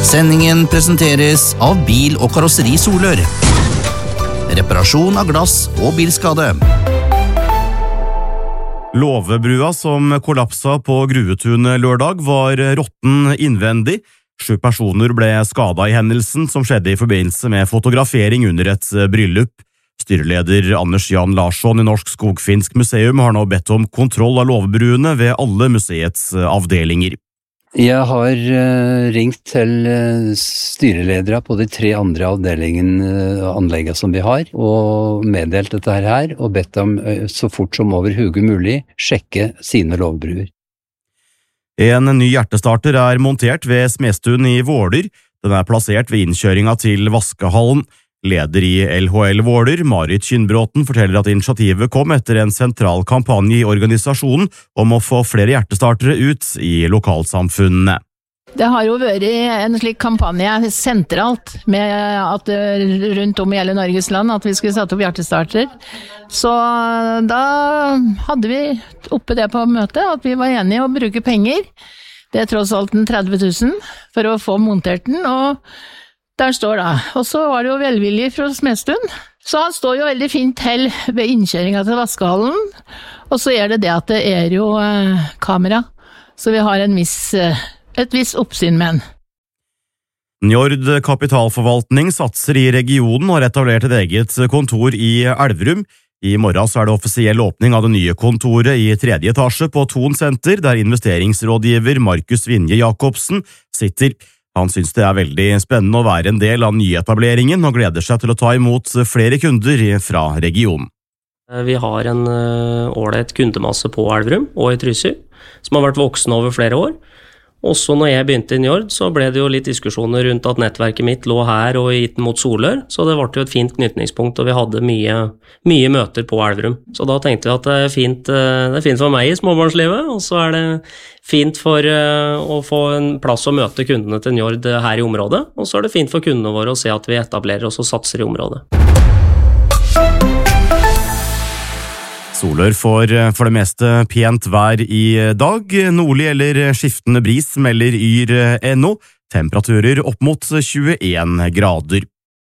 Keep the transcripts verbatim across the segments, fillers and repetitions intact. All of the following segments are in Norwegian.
Sendingen presenteres av Bil- og Karosseri Solør. Reparasjon av glass og bilskade. Låvebrua som kollapsa på Gruvetun lørdag var råtten innvendig. Sju personer ble skadet i hendelsen som skjedde i forbindelse med fotografering under et bryllup. Styreleder Anders Jan Larsson i Norsk Skogfinsk museum har nå bedt om kontroll av låvebruene ved alle museets avdelinger. Jeg har uh, ringt til uh, styreledere på de tre andre avdelingene uh, anleggene som vi har, og meddelt dette her, og bedt dem uh, så fort som overhodet mulig sjekke sine låvebruer. En ny hjertestarter er montert ved Smestuen i Våler. Den er plassert ved innkjøringa til vaskehallen. Leder i L H L Våler, Marit Kynnbråten, forteller at initiativet kom etter en sentral kampanje i organisasjonen om å få flere hjertestartere ut i lokalsamfunnene. Det har jo vært en slik kampanje sentralt med at rundt om i hele Norges land at vi skulle sette opp hjertestarter. Så da hadde vi oppe det på møtet at vi var enige å bruke penger. Det er tross alt en tretti tusen for å få montert den, og der står det. Og så var det jo velvillig fra Smestuen. Så han står jo veldig fint til ved innkjøringa til vaskehallen, og så er det det at det er jo eh, kamera, så vi har en viss, eh, et viss oppsyn med den. Njord Kapitalforvaltning satser i regionen og har etablert et eget kontor i Elverum. I morgen så er det offisiell åpning av det nye kontoret i tredje etasje på Thon Senter, der investeringsrådgiver Markus Vinje Jacobsen sitter. Han synes det er veldig spennende å være en del av nyetableringen og gleder seg til å ta imot flere kunder fra regionen. Vi har en ålreit kundemasse på Elverum og i Trysil, som har vært voksne over flere år. Også når jeg begynte i Njord, så ble det jo litt diskusjoner rundt at nettverket mitt lå her og gitt mot Solør, så det ble jo et fint knytningspunkt, og vi hadde mye, mye møter på Elverum. Så da tenkte vi at det er fint, det er fint for meg i småbarnslivet, og så er det fint for å få en plass å møte kundene til Njord her i området, og så er det fint for kundene våre å se at vi etablerer oss og satser i området. Solør får for det meste pent vær i dag. Nordlig eller skiftende bris melder yr punkt no. Temperaturer opp mot tjueen grader.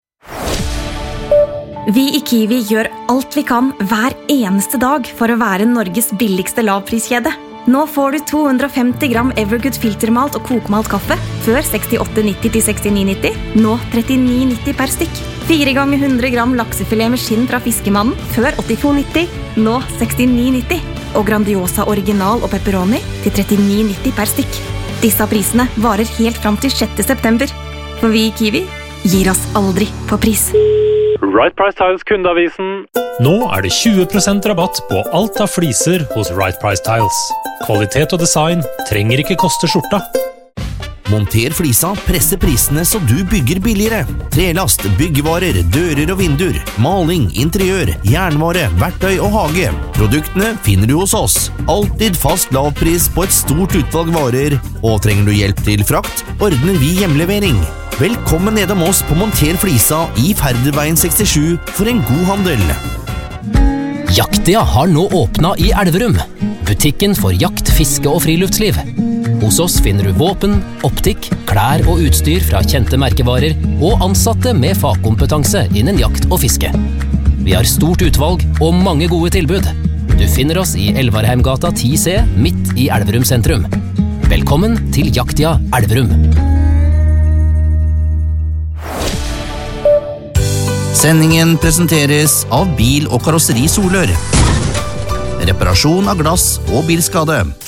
Vi i Kiwi gjør alt vi kan hver eneste dag for å være Norges billigste lavpriskjede. Nå får du to hundre og femti gram Evergood filtermalt og kokmalt kaffe før sekstiåtte nitti til sekstini nitti, nå trettini nitti per stykk. Fire ganger hundre gram laksefilet med skinn fra Fiskemannen før åttito nitti, nå sekstini nitti. Og Grandiosa original og pepperoni til trettini nitti per stykk. Disse prisene varer helt fram til sjette september. For vi i Kiwi gir oss aldri på pris. Right Price Tiles kundeavisen. Nå er det tjue prosent rabatt på alt av fliser hos Right Price Tiles. Kvalitet og design trenger ikke koste skjorta. Monter flisa, presse prisene så du bygger billigere. Trelast, byggevarer, dører og vinduer, maling, interiør, jernvare, verktøy og hage. Produktene finner du hos oss. Altid fast lavpris på et stort utvalg varer. Og trenger du hjelp til frakt, ordner vi hjemlevering. Velkommen nedom oss på Monter flisa i Ferderveien sekstisju for en god handel. Jaktia har nå åpnet i Elverum. Butikken for jakt, fiske og friluftsliv. Hos oss finner du våpen, optikk, klær og utstyr fra kjente merkevarer og ansatte med fagkompetanse innen jakt og fiske. Vi har stort utvalg og mange gode tilbud. Du finner oss i Elvarheimgata ti C midt i Elverum sentrum. Velkommen til Jaktia Elverum. Sendingen presenteres av Bil- og Karosseri Solør. Reparasjon av glass og bilskade.